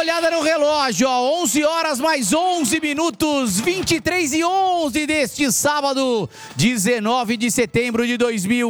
olhada no relógio, ó, 11 horas mais 11 minutos, 23:11 deste sábado, 19 de setembro de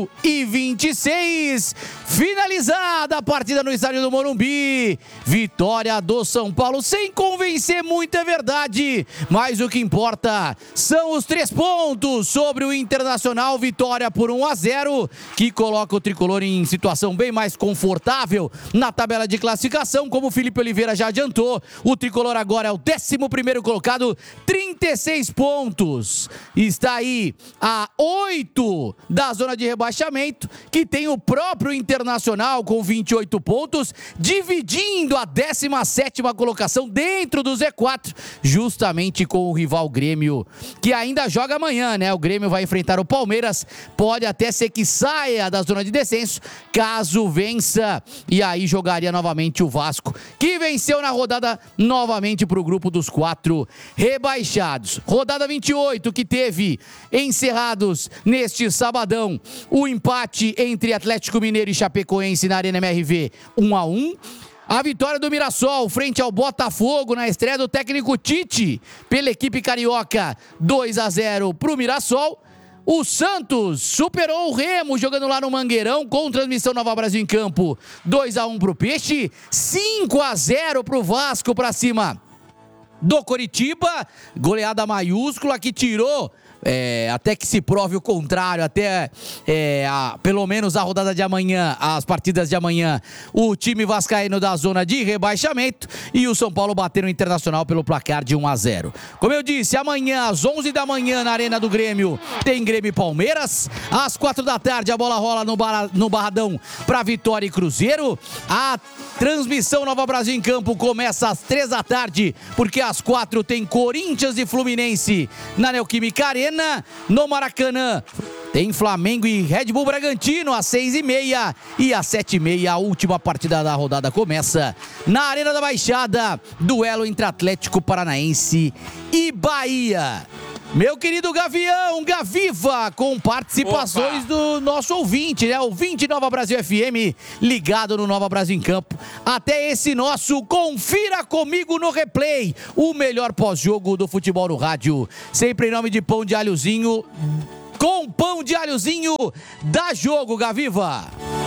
2026. Finalizada a partida no estádio do Morumbi. Vitória do São Paulo, sem convencer muito, é verdade, mas o que importa são os 3 pontos sobre o Internacional. Vitória por 1-0, que coloca o tricolor em situação bem mais confortável na tabela de classificação, como o Felipe Oliveira já adiantou. O tricolor agora é o 11º colocado, 36 pontos. Está aí a 8 da zona de rebaixamento, que tem o próprio Internacional com 28 pontos, dividindo a 17ª colocação dentro do Z4, justamente com o rival Grêmio, que ainda joga amanhã, né? O Grêmio vai enfrentar o Palmeiras, pode até ser que saia da zona de descenso, caso vença, e aí jogaria novamente o Vasco, que venceu na rodada novamente para o grupo dos 4 rebaixados. Rodada 28, que teve encerrados neste sabadão o empate entre Atlético Mineiro e Chapecoense na Arena MRV, 1-1. A vitória do Mirassol frente ao Botafogo na estreia do técnico Tite pela equipe carioca, 2-0 para o Mirassol. O Santos superou o Remo jogando lá no Mangueirão, com transmissão Nova Brasil em campo, 2-1 para o Peixe, 5-0 para o Vasco para cima do Coritiba, goleada maiúscula que tirou, até que se prove o contrário, pelo menos a rodada de amanhã, as partidas de amanhã, o time vascaíno da zona de rebaixamento, e o São Paulo bateu no Internacional pelo placar de 1-0. Como eu disse, amanhã às 11 da manhã na Arena do Grêmio tem Grêmio e Palmeiras, às 4 da tarde a bola rola no Barradão para Vitória e Cruzeiro. A transmissão Nova Brasil em campo começa às 3 da tarde, porque às 4 tem Corinthians e Fluminense na Neoquímica Arena. No Maracanã tem Flamengo e Red Bull Bragantino às 6h30, e às 7h30 a última partida da rodada começa na Arena da Baixada, duelo entre Atlético Paranaense e Bahia. Meu querido Gavião, Gaviva, com participações do nosso ouvinte, né? Ouvinte Nova Brasil FM, ligado no Nova Brasil em Campo. Até esse nosso Confira Comigo no Replay, o melhor pós-jogo do futebol no rádio. Sempre em nome de Pão de Alhozinho, com Pão de Alhozinho, dá jogo, Gaviva.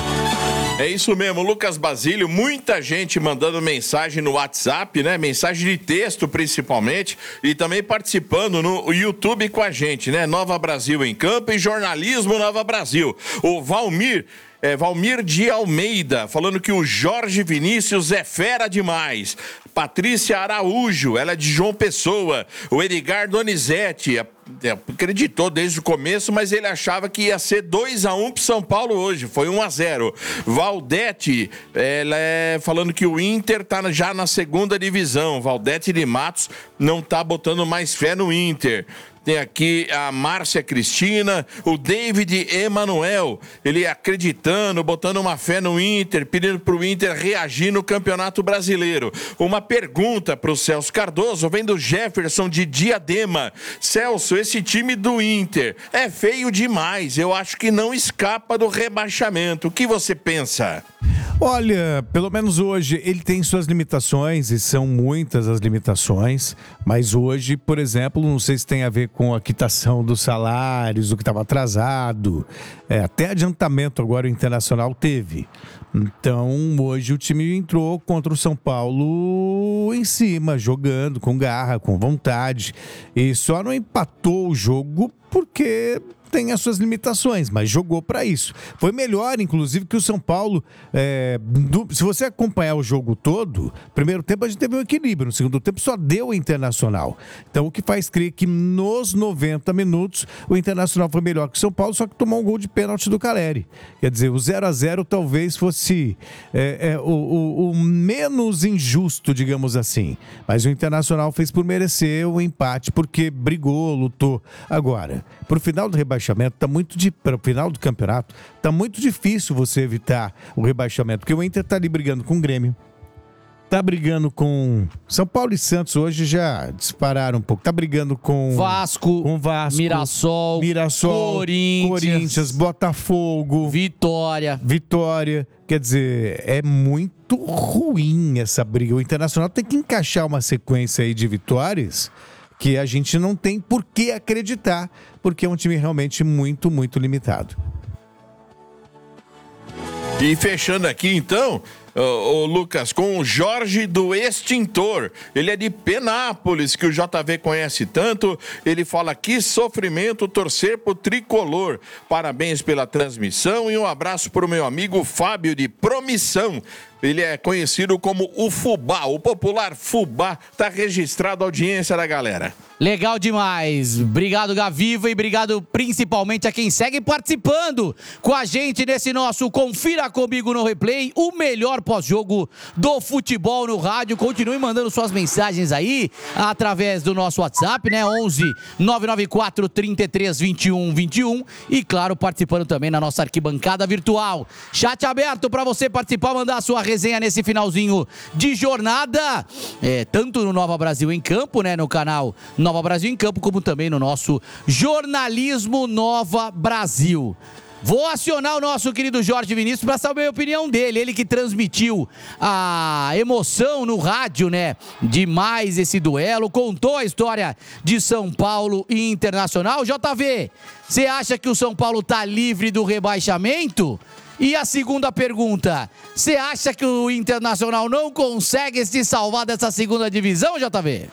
É isso mesmo, Lucas Basílio, muita gente mandando mensagem no WhatsApp, né? Mensagem de texto principalmente, e também participando no YouTube com a gente, né? Nova Brasil em Campo e Jornalismo Nova Brasil. O Valmir de Almeida, falando que o Jorge Vinícius é fera demais. Patrícia Araújo, ela é de João Pessoa. O Edgar Donizete, acreditou desde o começo, mas ele achava que ia ser 2-1 pro São Paulo hoje, foi 1-0. Valdete, ela falando que o Inter tá já na 2ª divisão. Valdete de Matos não tá botando mais fé no Inter. Tem aqui a Márcia Cristina, o David Emanuel, ele acreditando, botando uma fé no Inter, pedindo para o Inter reagir no Campeonato Brasileiro. Uma pergunta para o Celso Cardoso, vem do Jefferson de Diadema. Celso, esse time do Inter é feio demais, eu acho que não escapa do rebaixamento. O que você pensa? Olha, pelo menos hoje ele tem suas limitações, e são muitas as limitações, mas hoje, por exemplo, não sei se tem a ver com a quitação dos salários, o que estava atrasado, até adiantamento agora o Internacional teve. Então, hoje o time entrou contra o São Paulo em cima, jogando com garra, com vontade, e só não empatou o jogo porque tem as suas limitações, mas jogou para isso. Foi melhor, inclusive, que o São Paulo. Se você acompanhar o jogo todo, primeiro tempo a gente teve um equilíbrio, no segundo tempo só deu o Internacional. Então, o que faz crer que nos 90 minutos o Internacional foi melhor que o São Paulo, só que tomou um gol de pênalti do Caleri. Quer dizer, o 0-0 talvez fosse o menos injusto, digamos assim. Mas o Internacional fez por merecer o empate, porque brigou, lutou. Agora, pro final do rebaixamento, para o final do campeonato, tá muito difícil você evitar o rebaixamento, porque o Inter tá ali brigando com o Grêmio, tá brigando com São Paulo e Santos, hoje já dispararam um pouco, tá brigando com Vasco, Mirassol, Corinthians, Botafogo, Vitória. Quer dizer, é muito ruim essa briga. O Internacional tem que encaixar uma sequência aí de vitórias que a gente não tem por que acreditar, porque é um time realmente muito, muito limitado. E fechando aqui, então, o Lucas, com o Jorge do Extintor. Ele é de Penápolis, que o JV conhece tanto. Ele fala: que sofrimento torcer pro tricolor. Parabéns pela transmissão e um abraço pro meu amigo Fábio de Promissão. Ele é conhecido como o Fubá, o popular Fubá. Tá registrado a audiência da galera. Legal demais. Obrigado, Gaviva, e obrigado principalmente a quem segue participando com a gente nesse nosso Confira Comigo no Replay, o melhor pós-jogo do futebol no rádio. Continue mandando suas mensagens aí através do nosso WhatsApp, né? 11 994 33 21 21, e claro, participando também na nossa arquibancada virtual. Chat aberto para você participar, mandar a sua resenha nesse finalzinho de jornada, tanto no Nova Brasil em Campo, né? No canal Nova Brasil em Campo, como também no nosso Jornalismo Nova Brasil. Vou acionar o nosso querido Jorge Vinícius para saber a opinião dele. Ele que transmitiu a emoção no rádio, né? Demais esse duelo. Contou a história de São Paulo e Internacional. JV, você acha que o São Paulo tá livre do rebaixamento? E a segunda pergunta, você acha que o Internacional não consegue se salvar dessa segunda divisão, JV?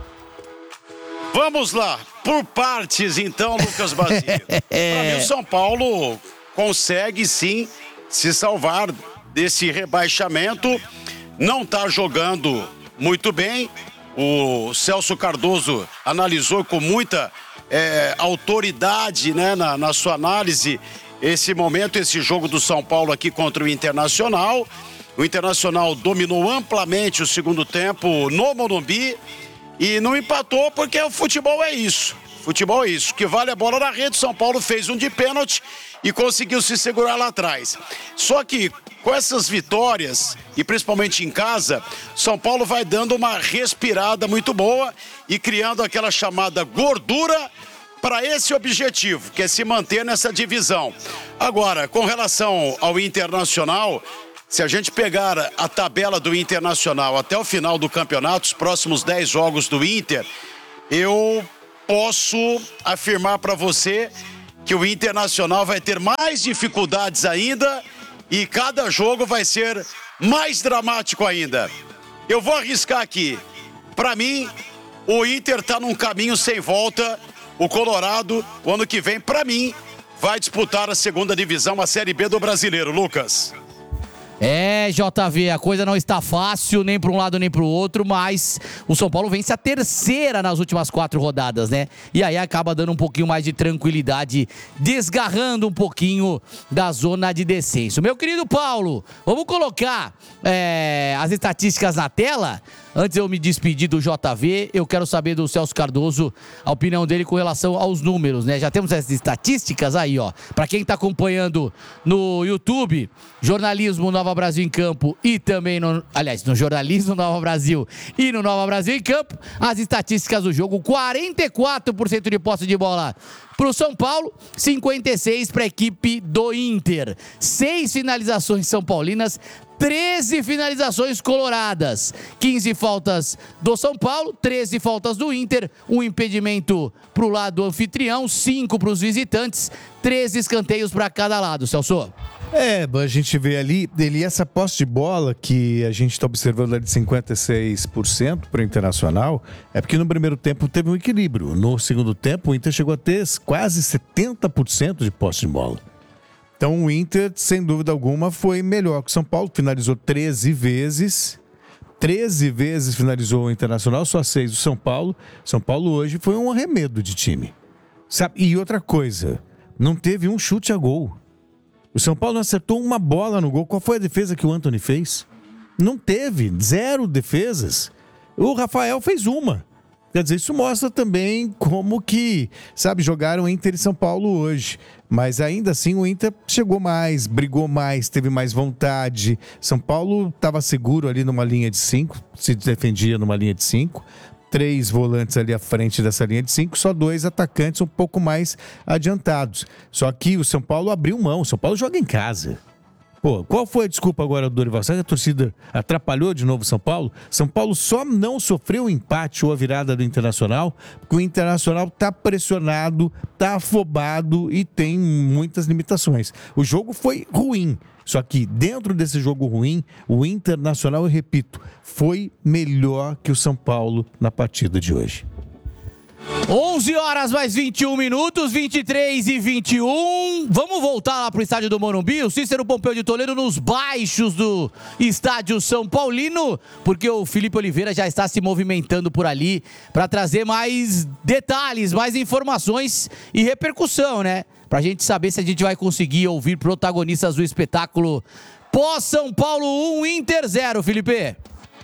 Vamos lá, por partes então, Lucas Basílio. Para mim, o São Paulo consegue sim se salvar desse rebaixamento. Não está jogando muito bem. O Celso Cardoso analisou com muita autoridade, né, na sua análise esse momento, esse jogo do São Paulo aqui contra o Internacional. O Internacional dominou amplamente o segundo tempo no Morumbi. E não empatou porque o futebol é isso. Futebol é isso. O que vale a bola na rede. São Paulo fez um de pênalti e conseguiu se segurar lá atrás. Só que com essas vitórias, e principalmente em casa, São Paulo vai dando uma respirada muito boa e criando aquela chamada gordura para esse objetivo, que é se manter nessa divisão. Agora, com relação ao Internacional, se a gente pegar a tabela do Internacional até o final do campeonato, os próximos 10 jogos do Inter, eu posso afirmar para você que o Internacional vai ter mais dificuldades ainda e cada jogo vai ser mais dramático ainda. Eu vou arriscar aqui. Para mim, o Inter está num caminho sem volta. O Colorado, o ano que vem, para mim, vai disputar a segunda divisão, a Série B do Brasileiro, Lucas. JV, a coisa não está fácil, nem para um lado nem para o outro, mas o São Paulo vence a terceira nas últimas 4 rodadas, né? E aí acaba dando um pouquinho mais de tranquilidade, desgarrando um pouquinho da zona de descenso. Meu querido Paulo, vamos colocar as estatísticas na tela? Antes de eu me despedir do JV, eu quero saber do Celso Cardoso a opinião dele com relação aos números, né? Já temos essas estatísticas aí, ó. Para quem tá acompanhando no YouTube, Jornalismo Nova Brasil em Campo e também no Jornalismo Nova Brasil e no Nova Brasil em Campo, as estatísticas do jogo: 44% de posse de bola pro São Paulo, 56% para a equipe do Inter. 6 finalizações são paulinas, 13 finalizações coloradas, 15 faltas do São Paulo, 13 faltas do Inter, um impedimento pro lado anfitrião, 5 para os visitantes, 13 escanteios para cada lado, Celso. A gente vê ali, essa posse de bola que a gente está observando ali de 56% para o Internacional, é porque no primeiro tempo teve um equilíbrio. No segundo tempo, o Inter chegou a ter quase 70% de posse de bola. Então o Inter, sem dúvida alguma, foi melhor que o São Paulo, que finalizou 13 vezes. 13 vezes finalizou o Internacional, só 6 do São Paulo. São Paulo hoje foi um arremedo de time. Sabe? E outra coisa, não teve um chute a gol. O São Paulo não acertou uma bola no gol. Qual foi a defesa que o Antony fez? Não teve, 0 defesas. O Rafael fez uma. Quer dizer, isso mostra também como que, jogaram Inter e São Paulo hoje. Mas ainda assim o Inter chegou mais, brigou mais, teve mais vontade. São Paulo estava seguro ali numa linha de 5, se defendia numa linha de 5. 3 volantes ali à frente dessa linha de 5, só 2 atacantes um pouco mais adiantados. Só que o São Paulo abriu mão, o São Paulo joga em casa. Pô, qual foi a desculpa agora do Dorival? Será que a torcida atrapalhou de novo São Paulo? São Paulo só não sofreu o empate ou a virada do Internacional porque o Internacional está pressionado, está afobado e tem muitas limitações. O jogo foi ruim, só que dentro desse jogo ruim, o Internacional, eu repito, foi melhor que o São Paulo na partida de hoje. 11 horas mais 21 minutos, 23 e 21. Vamos voltar lá pro estádio do Morumbi. O Cícero Pompeu de Toledo nos baixos do estádio São Paulino, porque o Felipe Oliveira já está se movimentando por ali para trazer mais detalhes, mais informações e repercussão, né? Pra gente saber se a gente vai conseguir ouvir protagonistas do espetáculo pós-São Paulo 1, Inter 0, Felipe.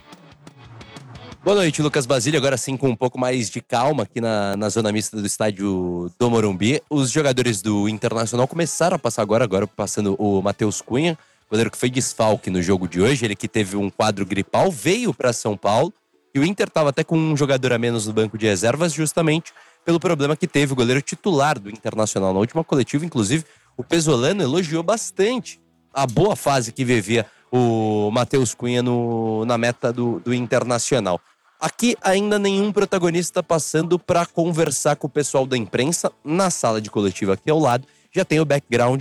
Boa noite, Lucas Basílio. Agora sim, com um pouco mais de calma aqui na zona mista do estádio do Morumbi. Os jogadores do Internacional começaram a passar agora passando o Matheus Cunha, goleiro que foi desfalque no jogo de hoje. Ele que teve um quadro gripal, veio para São Paulo. E o Inter estava até com um jogador a menos no banco de reservas, justamente pelo problema que teve o goleiro titular do Internacional. Na última coletiva, inclusive, o Pesolano elogiou bastante a boa fase que vivia o Matheus Cunha na meta do Internacional. Aqui ainda nenhum protagonista passando para conversar com o pessoal da imprensa. Na sala de coletiva aqui ao lado já tem o background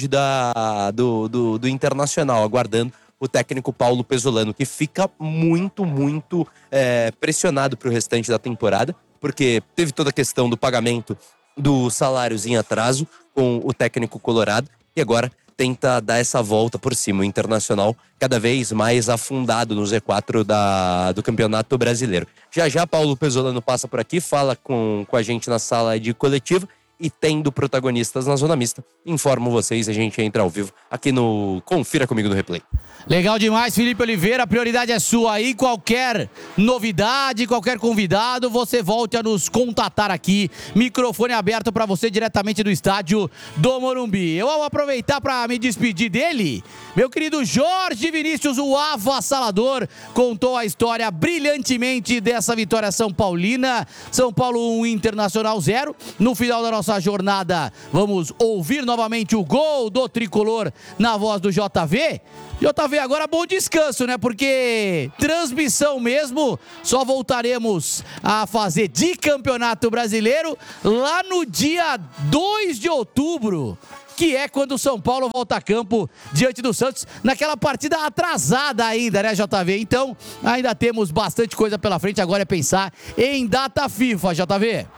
do Internacional, aguardando o técnico Paulo Pesolano, que fica muito pressionado para o restante da temporada, porque teve toda a questão do pagamento dos salários em atraso com o técnico colorado e agora tenta dar essa volta por cima. O Internacional cada vez mais afundado no Z4 do Campeonato Brasileiro. Já Paulo Pesolano passa por aqui, fala com a gente na sala de coletiva e tendo protagonistas na zona mista, informo vocês, a gente entra ao vivo aqui no Confira Comigo no Replay. Legal demais, Felipe Oliveira, a prioridade é sua aí, qualquer novidade, qualquer convidado, você volte a nos contatar aqui, microfone aberto para você diretamente do estádio do Morumbi. Eu vou aproveitar para me despedir dele, meu querido Jorge Vinícius, o avassalador, contou a história brilhantemente dessa vitória São Paulina, São Paulo 1, Internacional 0, no final da nossa jornada, vamos ouvir novamente o gol do tricolor na voz do JV. JV, agora bom descanso, né? Porque transmissão mesmo, só voltaremos a fazer de Campeonato Brasileiro lá no dia 2 de outubro, que é quando o São Paulo volta a campo diante do Santos, naquela partida atrasada ainda, né, JV? Então, ainda temos bastante coisa pela frente, agora é pensar em data FIFA, JV.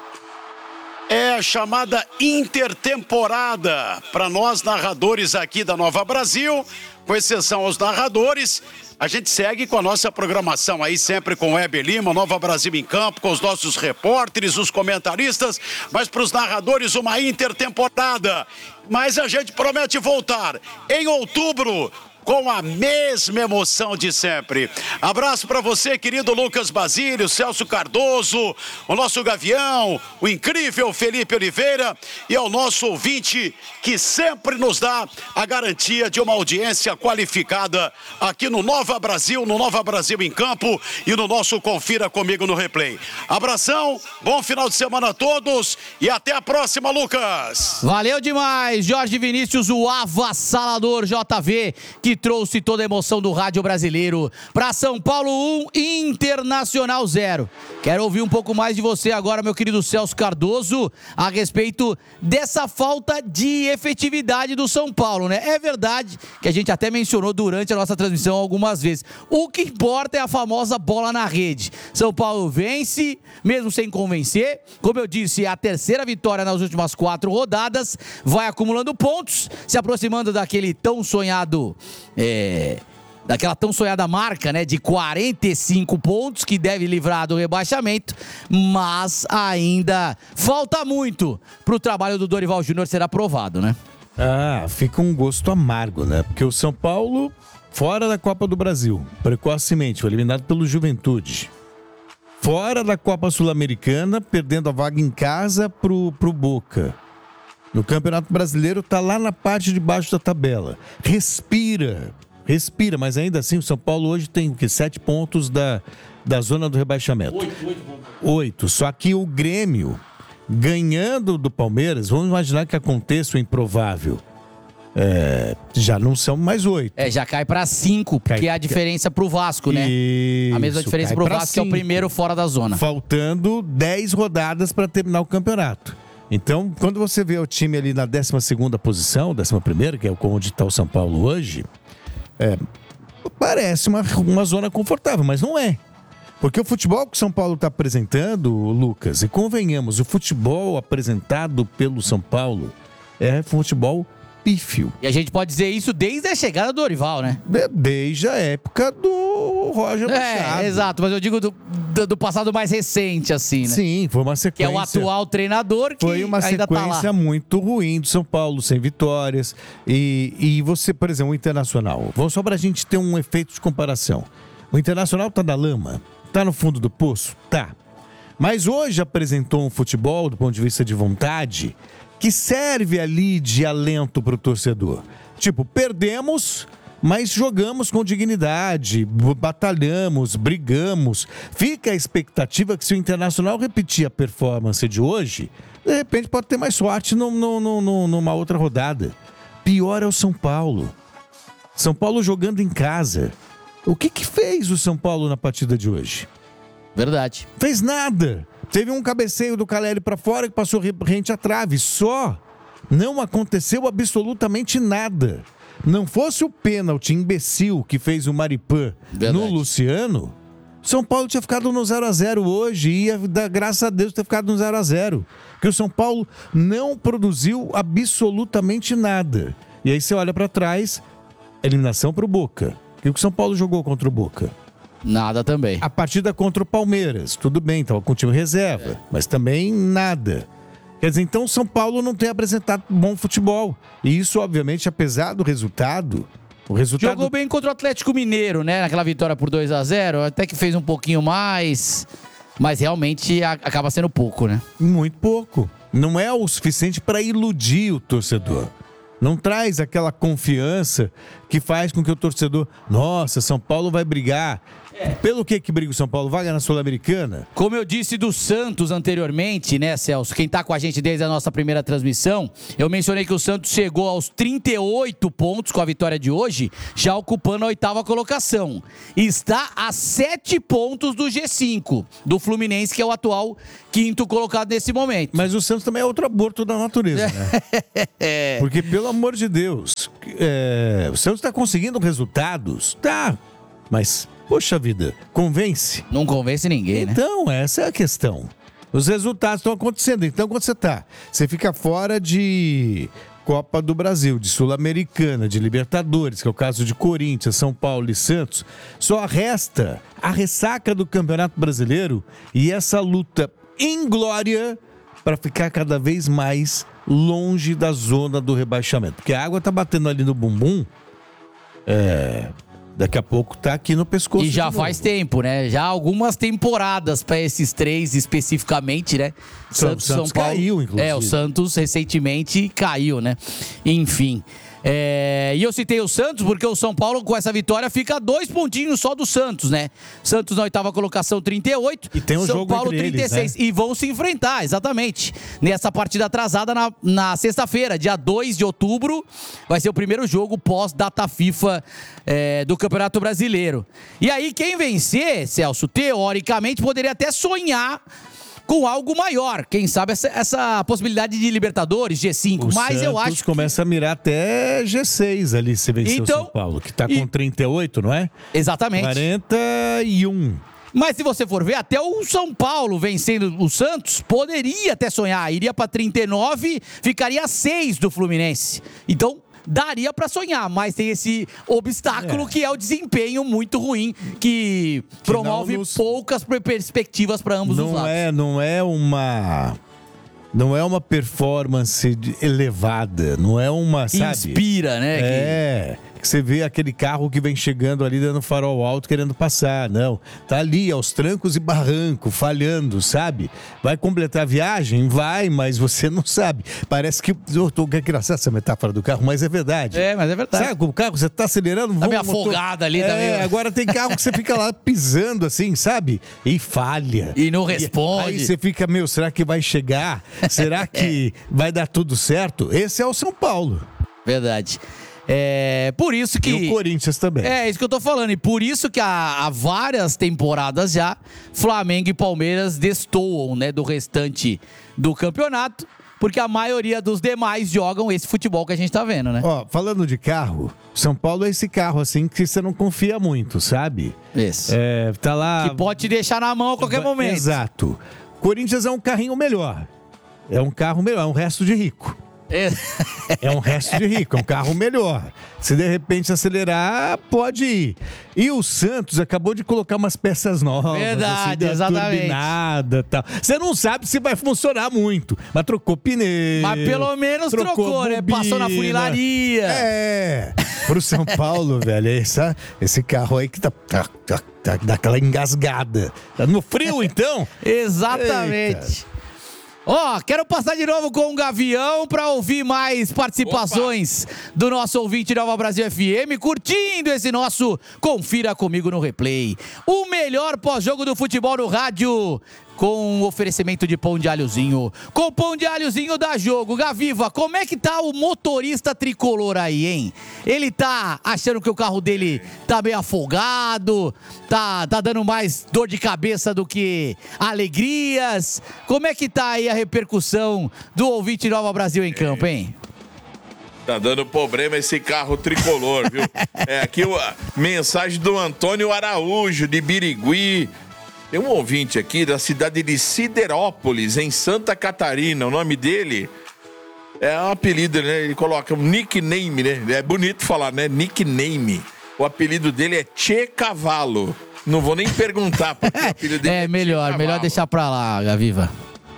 É a chamada intertemporada para nós narradores aqui da Nova Brasil, com exceção aos narradores. A gente segue com a nossa programação aí, sempre com o Heber Lima, Nova Brasil em Campo, com os nossos repórteres, os comentaristas, mas para os narradores uma intertemporada. Mas a gente promete voltar em outubro com a mesma emoção de sempre. Abraço para você, querido Lucas Basílio, Celso Cardoso, o nosso Gavião, o incrível Felipe Oliveira e ao nosso ouvinte que sempre nos dá a garantia de uma audiência qualificada aqui no Nova Brasil em Campo e no nosso Confira Comigo no Replay. Abração, bom final de semana a todos e até a próxima, Lucas. Valeu demais, Jorge Vinícius, o avassalador JV, que trouxe toda a emoção do rádio brasileiro para São Paulo 1, Internacional 0. Quero ouvir um pouco mais de você agora, meu querido Celso Cardoso, a respeito dessa falta de efetividade do São Paulo, né? É verdade que a gente até mencionou durante a nossa transmissão algumas vezes. O que importa é a famosa bola na rede. São Paulo vence, mesmo sem convencer. Como eu disse, é a terceira vitória nas últimas 4 rodadas. Vai acumulando pontos, se aproximando daquele tão sonhado... daquela tão sonhada marca, né, de 45 pontos que deve livrar do rebaixamento, mas ainda falta muito para o trabalho do Dorival Júnior ser aprovado, né? Fica um gosto amargo, né? Porque o São Paulo, fora da Copa do Brasil, precocemente, foi eliminado pelo Juventude. Fora da Copa Sul-Americana, perdendo a vaga em casa pro Boca. No Campeonato Brasileiro tá lá na parte de baixo da tabela. Respira, mas ainda assim o São Paulo hoje tem o quê? 7 pontos da zona do rebaixamento. 8. Só que o Grêmio, ganhando do Palmeiras, vamos imaginar que aconteça o improvável. já não são mais 8. Já cai pra 5, porque é a diferença pro Vasco, né? Isso, a mesma diferença pro Vasco, que é o primeiro fora da zona. Faltando 10 rodadas para terminar o campeonato. Então, quando você vê o time ali na 12ª posição, 11ª, que é onde está o São Paulo hoje, parece uma zona confortável, mas não é. Porque o futebol que o São Paulo está apresentando, Lucas, e convenhamos, o futebol apresentado pelo São Paulo é futebol pífio. E a gente pode dizer isso desde a chegada do Dorival, né? Desde a época do Roger Machado. Exato, mas eu digo do passado mais recente, assim, né? Sim, foi uma sequência. Que é o atual treinador que foi uma ainda sequência tá lá. muito ruim do São Paulo, sem vitórias. E você, por exemplo, o Internacional. Vamos só pra gente ter um efeito de comparação. O Internacional tá na lama? Tá no fundo do poço? Tá. Mas hoje apresentou um futebol, do ponto de vista de vontade, que serve ali de alento pro torcedor. Tipo, perdemos, mas jogamos com dignidade, batalhamos, brigamos. Fica a expectativa que se o Internacional repetir a performance de hoje, de repente pode ter mais sorte numa outra rodada. Pior é o São Paulo. São Paulo jogando em casa. O que fez o São Paulo na partida de hoje? Verdade. Fez nada. Teve um cabeceio do Caleri para fora que passou rente à trave. Só. Não aconteceu absolutamente nada. Não fosse o pênalti imbecil que fez o Maripã no Luciano, São Paulo tinha ficado no 0-0 hoje e ia dar graças a Deus ter ficado no 0-0. Porque o São Paulo não produziu absolutamente nada. E aí você olha para trás, eliminação para o Boca. O que o São Paulo jogou contra o Boca? Nada também. A partida contra o Palmeiras, tudo bem, estava com o time reserva, mas também nada. Quer dizer, então o São Paulo não tem apresentado bom futebol. E isso, obviamente, apesar do resultado... Jogou bem contra o Atlético Mineiro, né? Naquela vitória por 2-0, até que fez um pouquinho mais, mas realmente acaba sendo pouco, né? Muito pouco. Não é o suficiente para iludir o torcedor. Não traz aquela confiança que faz com que o torcedor... Nossa, São Paulo vai brigar. Pelo que briga o São Paulo? Vaga na Sul-Americana? Como eu disse do Santos anteriormente, né, Celso? Quem tá com a gente desde a nossa primeira transmissão, eu mencionei que o Santos chegou aos 38 pontos com a vitória de hoje, já ocupando a 8ª colocação. Está a 7 pontos do G5, do Fluminense, que é o atual 5º colocado nesse momento. Mas o Santos também é outro aborto da natureza, né? Porque, pelo amor de Deus, o Santos tá conseguindo resultados? Tá, mas... Poxa vida, convence? Não convence ninguém, né? Então, essa é a questão. Os resultados estão acontecendo. Então, quando você fica fora de Copa do Brasil, de Sul-Americana, de Libertadores, que é o caso de Corinthians, São Paulo e Santos, só resta a ressaca do Campeonato Brasileiro e essa luta inglória para ficar cada vez mais longe da zona do rebaixamento. Porque a água tá batendo ali no bumbum, daqui a pouco tá aqui no pescoço. E já faz tempo, né? Já algumas temporadas para esses três especificamente, né? Santos São Paulo caiu, inclusive. O Santos recentemente caiu, né? Enfim. E eu citei o Santos porque o São Paulo com essa vitória fica a 2 pontinhos só do Santos, né? Santos na 8ª colocação 38, e tem um São jogo Paulo entre 36 eles, né? E vão se enfrentar, exatamente. Nessa partida atrasada na sexta-feira, dia 2 de outubro, vai ser o primeiro jogo pós-data FIFA do Campeonato Brasileiro. E aí quem vencer, Celso, teoricamente poderia até sonhar com algo maior, quem sabe essa possibilidade de Libertadores, G5, mas Santos eu acho que... começa a mirar até G6 ali, se vencer então, o São Paulo, que tá com 38, não é? Exatamente. 41. Mas se você for ver, até o São Paulo vencendo o Santos, poderia até sonhar, iria para 39, ficaria a 6 do Fluminense. Então, daria para sonhar, mas tem esse obstáculo que é o desempenho muito ruim, que promove poucas perspectivas para ambos os lados. Não é uma performance elevada, não é uma, sabe? Inspira, né? Que você vê aquele carro que vem chegando ali dando farol alto querendo passar, não. Tá ali aos trancos e barranco, falhando, sabe? Vai completar a viagem? Vai, mas você não sabe. Parece que... É engraçado essa metáfora do carro, mas é verdade. Mas é verdade. Sabe, o carro, você tá acelerando... Tá meio afogado ali também. Agora tem carro que você fica lá pisando assim, sabe? E falha. E não responde. Aí você fica, será que vai chegar? Será que vai dar tudo certo? Esse é o São Paulo. Verdade. Por isso que... E o Corinthians também. É, isso que eu tô falando. E por isso que há várias temporadas já, Flamengo e Palmeiras destoam, né, do restante do campeonato, porque a maioria dos demais jogam esse futebol que a gente tá vendo, né? Ó, falando de carro, São Paulo é esse carro, assim, que você não confia muito, sabe? Isso. Tá lá... Que pode te deixar na mão a qualquer momento. Exato. Corinthians é um carrinho melhor. É um carro melhor, é um resto de rico. É um resto de rico, é um carro melhor. Se de repente acelerar, pode ir. E o Santos acabou de colocar umas peças novas. Verdade, assim, exatamente. Turbinada, tal. Você não sabe se vai funcionar muito, mas trocou pneu. Mas pelo menos trocou, né? Passou na funilaria. Pro São Paulo, velho, esse carro aí que tá daquela engasgada. Tá no frio, então? Exatamente. Eita. Quero passar de novo com o Gavião para ouvir mais participações do nosso ouvinte Nova Brasil FM, curtindo esse nosso Confira Comigo no Replay. O melhor pós-jogo do futebol no rádio, com oferecimento de pão de alhozinho. Com pão de alhozinho dá jogo. Gaviva, como é que tá o motorista tricolor aí, hein? Ele tá achando que o carro dele tá meio afogado, tá dando mais dor de cabeça do que alegrias. Como é que tá aí a repercussão do ouvinte Nova Brasil em campo, hein? Tá dando problema esse carro tricolor, viu? Aqui a mensagem do Antônio Araújo, de Birigui. Tem um ouvinte aqui da cidade de Siderópolis, em Santa Catarina. O nome dele é um apelido, né? Ele coloca um nickname, né? É bonito falar, né? Nickname. O apelido dele é Tchê Cavalo. Não vou nem perguntar porque o apelido dele melhor deixar pra lá, Gaviva.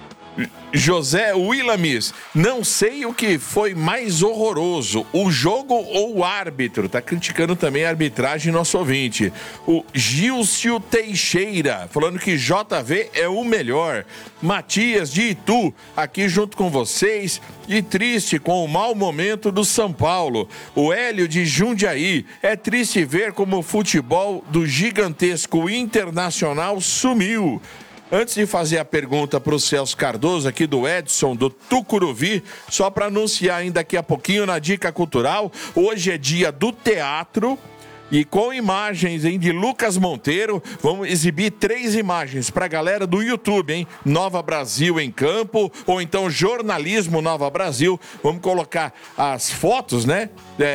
José Willamis, não sei o que foi mais horroroso, o jogo ou o árbitro. Tá criticando também a arbitragem, nosso ouvinte. O Gilcio Teixeira, falando que JV é o melhor. Matias de Itu, aqui junto com vocês e triste com o mau momento do São Paulo. O Hélio de Jundiaí, é triste ver como o futebol do gigantesco Internacional sumiu. Antes de fazer a pergunta para o Celso Cardoso, aqui do Edson, do Tucuruvi, só para anunciar ainda daqui a pouquinho na Dica Cultural, hoje é dia do teatro e com imagens, hein, de Lucas Monteiro, vamos exibir 3 imagens para a galera do YouTube, hein? Nova Brasil em Campo, ou então Jornalismo Nova Brasil, vamos colocar as fotos, né?